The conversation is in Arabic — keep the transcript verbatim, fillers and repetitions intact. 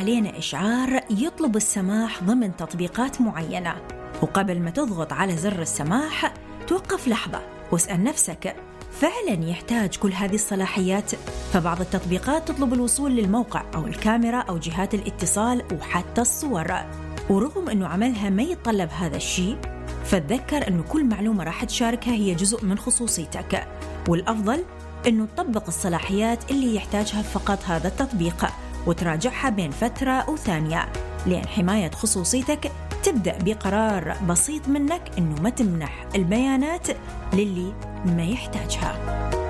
علينا إشعار يطلب السماح ضمن تطبيقات معينة، وقبل ما تضغط على زر السماح توقف لحظة واسأل نفسك، فعلاً يحتاج كل هذه الصلاحيات؟ فبعض التطبيقات تطلب الوصول للموقع أو الكاميرا أو جهات الاتصال وحتى الصور، ورغم أنه عملها ما يتطلب هذا الشيء، فتذكر أنه كل معلومة راح تشاركها هي جزء من خصوصيتك، والأفضل أنه تطبق الصلاحيات اللي يحتاجها فقط هذا التطبيق وتراجعها بين فترة أو ثانية، لأن حماية خصوصيتك تبدأ بقرار بسيط منك أنه ما تمنح البيانات للي ما يحتاجها.